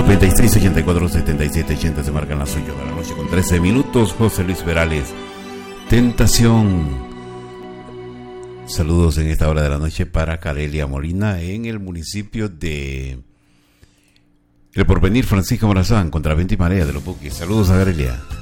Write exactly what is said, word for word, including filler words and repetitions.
noventa y seis, ochenta y cuatro, setenta y siete, ochenta se marcan las ocho de la noche con trece minutos. José Luis Perales, Tentación. Saludos en esta hora de la noche para Carelia Molina en el municipio de El Porvenir, Francisco Morazán, contra viento y marea de los Buques. Saludos a Carelia.